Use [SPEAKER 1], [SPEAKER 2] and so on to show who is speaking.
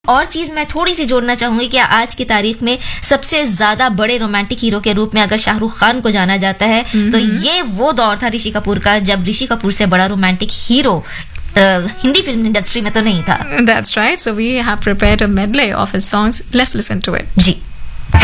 [SPEAKER 1] और चीज मैं थोड़ी सी जोड़ना चाहूंगी कि आज की तारीख में सबसे ज्यादा बड़े रोमांटिक हीरो के रूप में अगर शाहरुख खान को जाना जाता है तो ये वो दौर था ऋषि कपूर का जब ऋषि कपूर से बड़ा romantic hero Hindi film industry में तो नहीं था.
[SPEAKER 2] That's right. So we have prepared a medley of his songs. Let's listen to it.
[SPEAKER 1] Ji.